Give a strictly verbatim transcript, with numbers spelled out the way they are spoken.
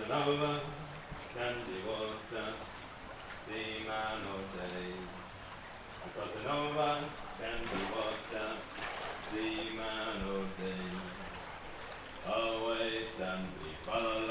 Casanova, candy water, sea man all day. Casanova, candy water, sea man all day. Always and we follow